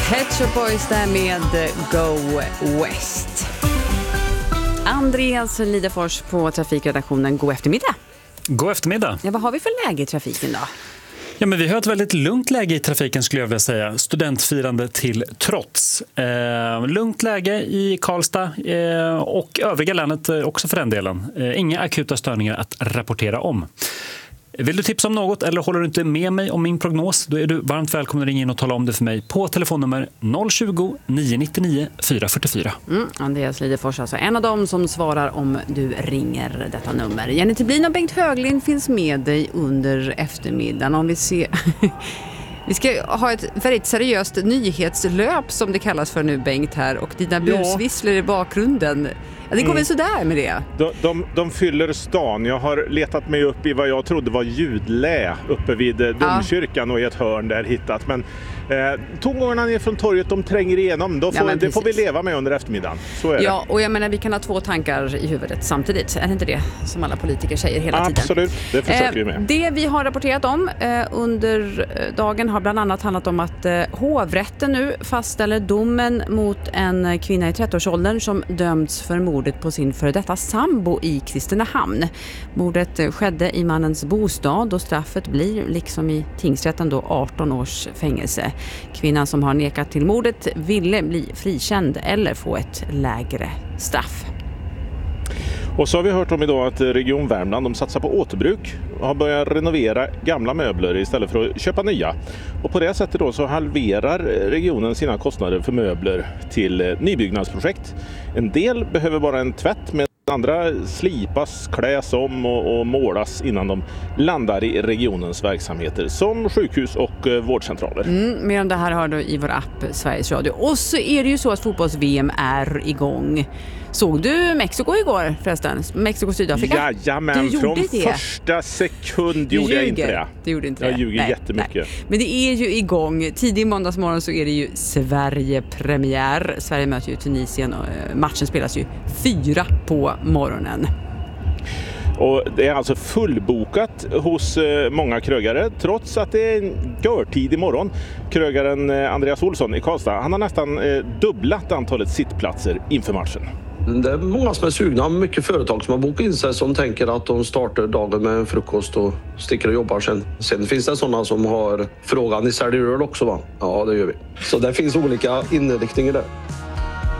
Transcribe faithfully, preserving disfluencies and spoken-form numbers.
Pet Shop Boys där med Go West. Andreas Lidefors på trafikredaktionen. God eftermiddag. God eftermiddag. Ja, vad har vi för läge i trafiken då? Ja, men vi har ett väldigt lugnt läge i trafiken skulle jag vilja säga. Studentfirande till trots. Eh, lugnt läge i Karlstad eh, och övriga länet också för den delen. Eh, inga akuta störningar att rapportera om. Vill du tipsa om något eller håller du inte med mig om min prognos, då är du varmt välkommen att ringa in och tala om det för mig på telefonnummer noll tjugo, nio nio nio, fyra fyra fyra. Mm, Andreas Lidefors, alltså en av dem som svarar om du ringer detta nummer. Jenny Tiblin och Bengt Höglind finns med dig under eftermiddagen. Om vi ser... Vi ska ha ett väldigt seriöst nyhetslöp som det kallas för nu, Bengt, här. Och dina busvisslar i bakgrunden. Ja, det går mm. väl sådär med det? De, de, de fyller stan. Jag har letat mig upp i vad jag trodde var ljudlä uppe vid domkyrkan, ja. Och i ett hörn där hittat. Men eh, tongångarna ner från torget, de tränger igenom. Då får, ja, det får vi leva med under eftermiddagen. Så är ja, det. Och jag menar, vi kan ha två tankar i huvudet samtidigt. Är det inte det som alla politiker säger hela Absolut, tiden? Absolut, det försöker eh, vi med. Det vi har rapporterat om eh, under dagen har bland annat handlat om att eh, hovrätten nu fastställer domen mot en kvinna i trettioårsåldern som dömts för mordet på sin före detta sambo i Kristinehamn. Mordet skedde i mannens bostad och straffet blir, liksom i tingsrätten, då arton års fängelse. Kvinnan som har nekat till mordet ville bli frikänd eller få ett lägre straff. Och så har vi hört om idag att Region Värmland de satsar på återbruk och har börjat renovera gamla möbler istället för att köpa nya. Och på det sättet då så halverar regionen sina kostnader för möbler till nybyggnadsprojekt. En del behöver bara en tvätt, med andra slipas, kläs om och, och målas innan de landar i regionens verksamheter som sjukhus och eh, vårdcentraler. Mm, mer om det här har du i vår app Sveriges Radio. Och så är det ju så att fotbolls-V M är igång. Såg du Mexiko igår förresten? Mexiko-Sydafrika? Jajamän, från det. första sekund gjorde jag inte det. Du gjorde inte jag det. ljuger nej, jättemycket. Nej. Men det är ju igång. Tidig måndagsmorgon så är det ju Sverige-premiär. Sverige möter ju Tunisien och matchen spelas ju fyra på morgonen. Och det är alltså fullbokat hos många krögare trots att det är en görtid imorgon. Krögaren Andreas Olsson i Karlstad, han har nästan dubblat antalet sittplatser inför matchen. Det är många som är sugna, mycket företag som har bokat in sig som tänker att de startar dagen med en frukost och sticker och jobbar sen. Sen finns det sådana som har frågan, ni säljer öl också va? Ja, det gör vi. Så det finns olika inriktningar där.